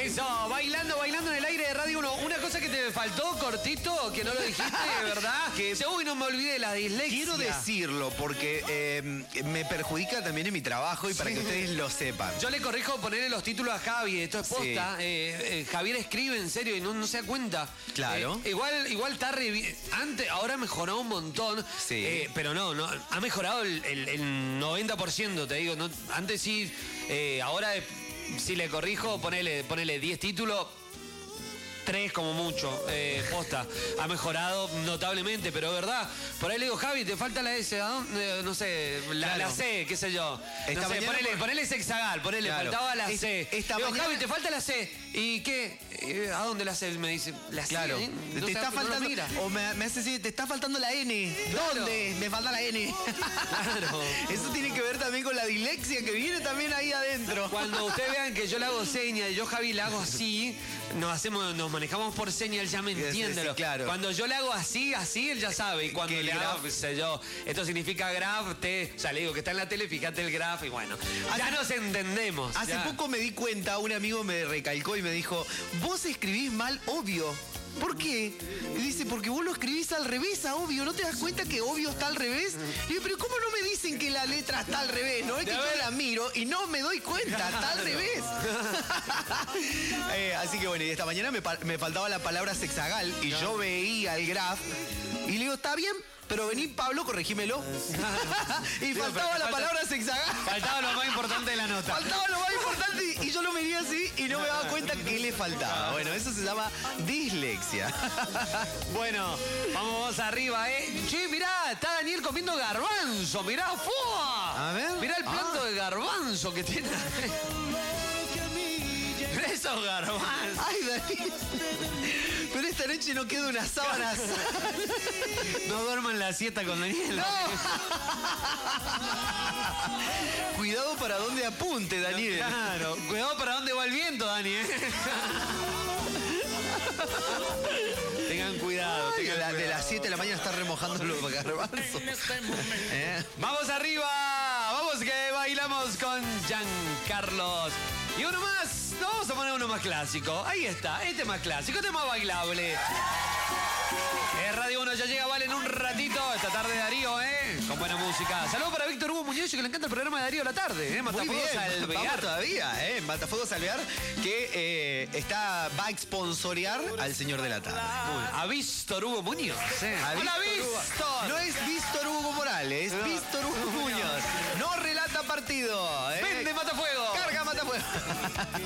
Eso, bailando en el aire de Radio 1. Una cosa que te faltó, cortito, que no lo dijiste, ¿verdad? Que uy, no me olvidé de la dislexia. Quiero decirlo porque me perjudica también en mi trabajo y para que ustedes lo sepan. Yo le corrijo ponerle los títulos a Javi, esto es posta. Javier escribe en serio y no se da cuenta. Claro. Igual está antes, ahora ha mejorado un montón. Sí. Pero no, ha mejorado el 90%, te digo. No, antes sí, ahora si le corrijo, ponele 10 títulos. 3 como mucho, posta. Ha mejorado notablemente, pero es verdad. Por ahí le digo, Javi, te falta la S, no sé, la C, qué sé yo. No sé, ponele sexagal, faltaba la C. Digo, Javi, te falta la C. ¿Y qué? ¿A dónde la C? Me dice, la C. Claro. No te está faltando. O me hace decir, te está faltando la N. Claro. ¿Dónde? Me falta la N. Claro. Eso tiene que ver también con la dislexia que viene también ahí adentro. Cuando ustedes vean que yo le hago señas y yo, Javi, le hago así, nos manejamos por señas, ya me entiende. Sí, claro. Cuando yo le hago así, él ya sabe. Y cuando le hago, qué sé yo, esto significa graph, o sea, le digo que está en la tele, fíjate el graph y bueno. Ya nos entendemos. Hace poco me di cuenta, un amigo me recalcó y me dijo, vos escribís mal obvio. ¿Por qué? Y dice, porque vos lo escribís al revés a obvio. ¿No te das cuenta que obvio está al revés? Y digo, pero ¿cómo no me dicen que la letra está al revés? No es que yo la miro y no me doy cuenta, está al revés. Así que bueno, y esta mañana me faltaba la palabra sexagal y yo veía el graph y le digo, ¿está bien? Pero vení, Pablo, corregímelo. Y faltaba la palabra sexagal. Faltaba lo más importante de la nota. Faltaba lo más importante y yo lo miré así y no me daba cuenta que le faltaba. Bueno, eso se llama dislexia. Bueno, vamos arriba, Che, mirá, está Daniel comiendo garbanzo. Mirá, ¡fua! A ver. Mirá el plato de garbanzo que tiene. Mirá esos garbanzos. Ay, Daniel. Pero esta noche no queda una sábana. No duerman la siesta con Daniel. No. Cuidado para dónde apunte, Daniel. Claro, cuidado para dónde va el viento, Dani. Tengan cuidado. De las 7 de la mañana está remojando los garbanzos. Vamos arriba. Vamos que bailamos con Giancarlos. Y uno más. No, vamos a poner uno más clásico. Ahí está. Este más clásico, este más bailable. Radio 1 ya llega, vale, en un ratito. Esta tarde Darío, con buena música. Saludos para Víctor Hugo Muñoz, que le encanta el programa de Darío a la tarde, Matafuegos Alvear. Vamos todavía, Matafuegos Alvear, que va a exponsorear al señor de la tarde. A Víctor Hugo Muñoz. Hola, Víctor. No es Víctor Hugo Morales, es Víctor Hugo Muñoz. No relata partido. Vende Matafuegos. Carga Matafuegos.